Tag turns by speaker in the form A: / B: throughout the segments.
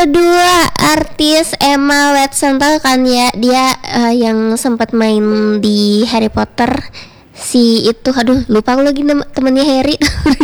A: Dua artis Emma Watson, tahu kan ya, dia yang sempat main di Harry Potter. Si itu, aduh lupa aku lagi temennya Harry.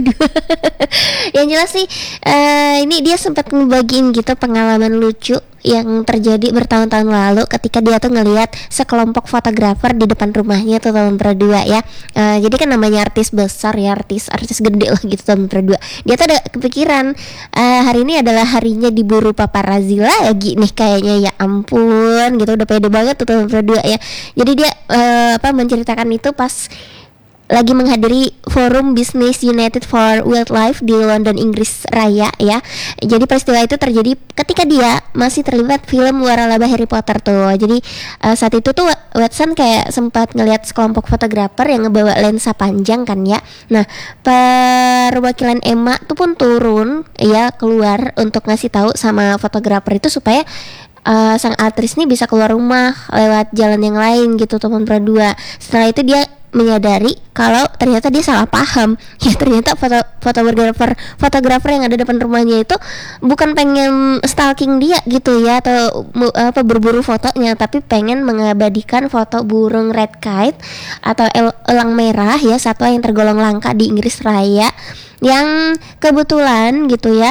A: Yang jelas sih ini dia sempat ngebagiin gitu pengalaman lucu yang terjadi bertahun-tahun lalu ketika dia tuh ngelihat sekelompok fotografer di depan rumahnya tuh tahun berdua ya. Jadi kan namanya artis besar ya, artis gede lah gitu tahun berdua. Dia tuh ada kepikiran hari ini adalah harinya diburu paparazzi lagi nih kayaknya, ya ampun gitu, udah pede banget tuh tahun berdua ya. Jadi dia menceritakan itu pas lagi menghadiri forum Business United for Wildlife di London, Inggris Raya ya. Jadi peristiwa itu terjadi ketika dia masih terlibat film waralaba Harry Potter tuh. Jadi saat itu tuh Watson kayak sempat ngelihat sekelompok fotografer yang ngebawa lensa panjang kan ya. Nah, perwakilan Emma tuh pun turun ya keluar untuk ngasih tahu sama fotografer itu supaya sang aktris ini bisa keluar rumah lewat jalan yang lain gitu teman berdua. Setelah itu dia menyadari kalau ternyata dia salah paham ya, ternyata fotografer yang ada depan rumahnya itu bukan pengen stalking dia gitu ya, atau berburu fotonya, tapi pengen mengabadikan foto burung red kite atau elang merah ya, satwa yang tergolong langka di Inggris Raya, yang kebetulan gitu ya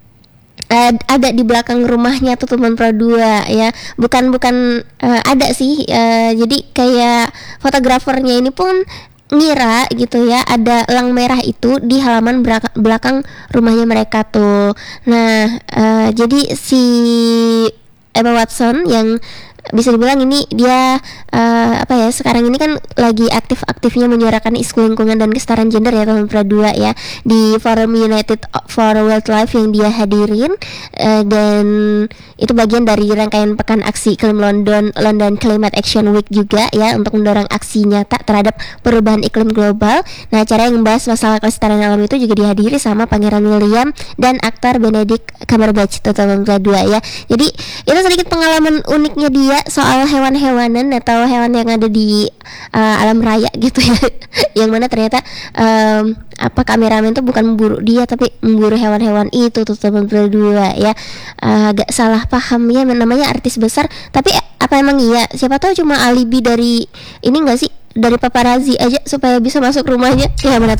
A: ada di belakang rumahnya tuh teman berdua ya. Bukan ada sih, jadi kayak fotografernya ini pun ngira gitu ya ada elang merah itu di halaman belakang rumahnya mereka tuh. Nah jadi si Emma Watson yang bisa dibilang ini dia sekarang ini kan lagi aktif-aktifnya menyuarakan isu lingkungan dan kesetaraan gender ya teman berdua ya, di Forum United for Wildlife yang dia hadirin, dan itu bagian dari rangkaian pekan aksi iklim London Climate Action Week juga ya, untuk mendorong aksi nyata terhadap perubahan iklim global. Nah, acara yang membahas masalah kelestarian alam itu juga dihadiri sama Pangeran William dan aktor Benedict Cumberbatch teman berdua ya. Jadi itu sedikit pengalaman uniknya dia soal hewan-hewanan atau hewan yang ada di alam raya gitu ya. Yang mana ternyata kameramen tuh bukan memburu dia tapi memburu hewan-hewan itu tuh teman berdua ya. Agak salah paham ya, namanya artis besar, tapi apa emang iya, siapa tahu cuma alibi dari ini enggak sih, dari paparazzi aja supaya bisa masuk rumahnya ya, mana tahu